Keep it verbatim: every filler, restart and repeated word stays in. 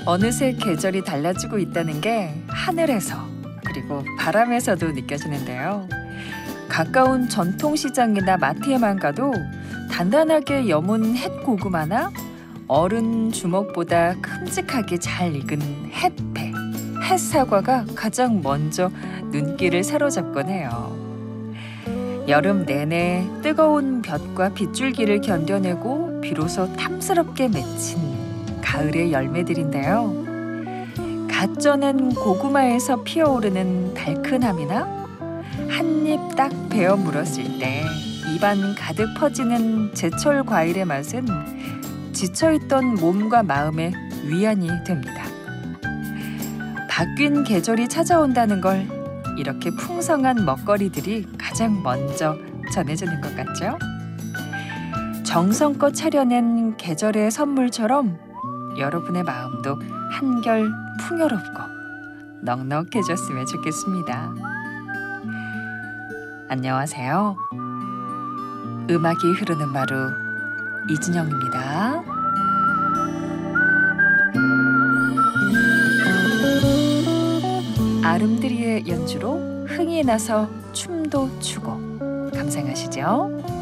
어느새 계절이 달라지고 있다는 게 하늘에서 그리고 바람에서도 느껴지는데요. 가까운 전통시장이나 마트에만 가도 단단하게 여문 햇고구마나 어른 주먹보다 큼직하게 잘 익은 햇배, 햇사과가 가장 먼저 눈길을 사로잡곤 해요. 여름 내내 뜨거운 볕과 빗줄기를 견뎌내고 비로소 탐스럽게 맺힌 가을의 열매들인데요. 갓 쪄낸 고구마에서 피어오르는 달큰함이나 한 입 딱 베어 물었을 때 입안 가득 퍼지는 제철 과일의 맛은 지쳐있던 몸과 마음의 위안이 됩니다. 바뀐 계절이 찾아온다는 걸 이렇게 풍성한 먹거리들이 가장 먼저 전해주는 것 같죠? 정성껏 차려낸 계절의 선물처럼 여러분의 마음도 한결 풍요롭고 넉넉해졌으면 좋겠습니다. 안녕하세요. 음악이 흐르는 마루 이진영입니다. 아름드리의 연주로 흥이 나서 춤도 추고 감상하시죠.